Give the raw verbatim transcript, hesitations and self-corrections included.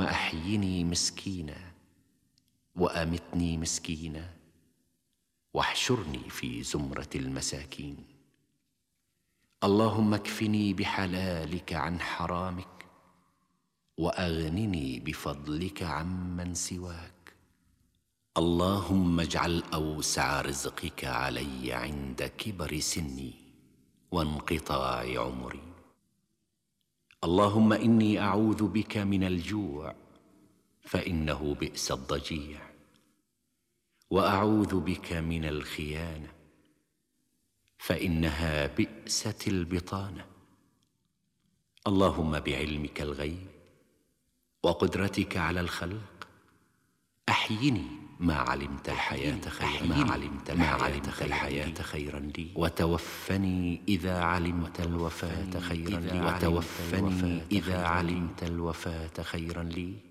أحيني مسكينا وأمتني مسكينا واحشرني في زمرة المساكين. اللهم اكفني بحلالك عن حرامك وأغنني بفضلك عمن سواك. اللهم اجعل أوسع رزقك علي عند كبر سني وانقطاع عمري. اللهم إني أعوذ بك من الجوع فإنه بئس الضجيع، وأعوذ بك من الخيانة فإنها بئست البطانة. اللهم بعلمك الغيب وقدرتك على الخلق أحيني ما علمت الحياة خيرا ما علمت الحياة خيرا لي، وتوفني إذا علمت الوفاة خيرا لي وتوفني إذا علمت الوفاة خيرا لي.